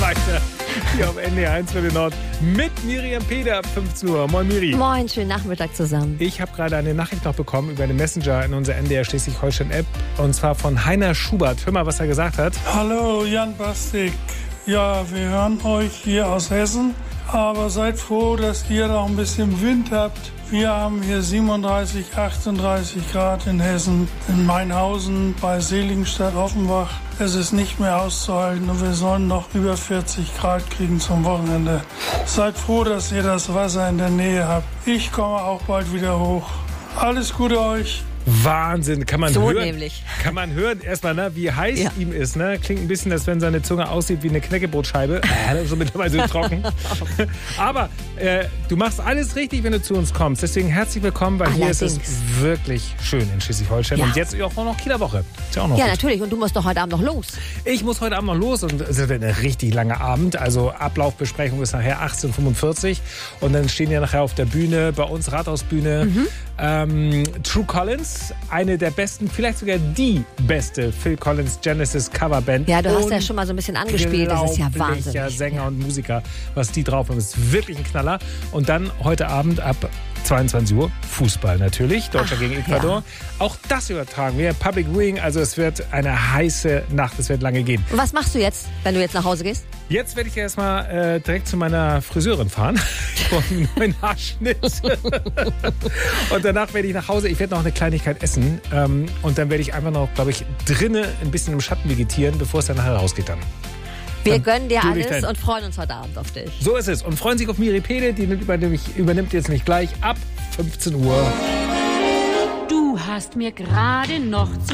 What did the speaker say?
weiter hier auf NDR 1 für den Nord mit Miriam Peder ab 15 Uhr. Moin Miri. Moin, schönen Nachmittag zusammen. Ich habe gerade eine Nachricht noch bekommen über den Messenger in unserer NDR Schleswig-Holstein-App und zwar von Heiner Schubert. Hör mal, was er gesagt hat. Hallo Jan Bastik. Ja, wir hören euch hier aus Hessen, aber seid froh, dass ihr noch ein bisschen Wind habt. Wir haben hier 37, 38 Grad in Hessen, in Mainhausen, bei Seligenstadt-Offenbach. Es ist nicht mehr auszuhalten und wir sollen noch über 40 Grad kriegen zum Wochenende. Seid froh, dass ihr das Wasser in der Nähe habt. Ich komme auch bald wieder hoch. Alles Gute euch. Wahnsinn, kann man so hören. Nämlich. Kann man hören, erstmal, ne, wie heiß ihm ist. Ne? Klingt ein bisschen, als wenn seine Zunge aussieht wie eine Knäckebrotscheibe. So mittlerweile so trocken. Aber du machst alles richtig, wenn du zu uns kommst. Deswegen herzlich willkommen, weil hier ist es wirklich schön in Schleswig-Holstein. Ja. Und jetzt auch noch Kieler Woche. Ist ja auch noch gut. Natürlich. Und du musst doch heute Abend noch los. Ich muss heute Abend noch los und es wird ein richtig langer Abend. Also Ablaufbesprechung ist nachher 18:45 Uhr. Und dann stehen ja nachher auf der Bühne, bei uns Rathausbühne, True Collins, eine der besten, vielleicht sogar die beste Phil Collins Genesis Coverband. Ja, du hast ja schon mal so ein bisschen angespielt, das ist ja Wahnsinn. Sänger und Musiker, was die drauf haben, ist wirklich ein Knaller. Und dann heute Abend ab 22 Uhr Fußball natürlich, Deutschland gegen Ecuador. Ja. Auch das übertragen wir, Public Viewing, also es wird eine heiße Nacht, es wird lange gehen. Und was machst du jetzt, wenn du jetzt nach Hause gehst? Jetzt werde ich erstmal direkt zu meiner Friseurin fahren, vor einem neuen Haarschnitt. Und danach werde ich nach Hause, ich werde noch eine Kleinigkeit essen und dann werde ich einfach noch, glaube ich, drinnen ein bisschen im Schatten vegetieren, bevor es dann nachher rausgeht dann. Wir gönnen dir alles und freuen uns heute Abend auf dich. So ist es. Und freuen sich auf Miri Pede, die übernimmt jetzt nicht gleich ab 15 Uhr. Du hast mir gerade noch zu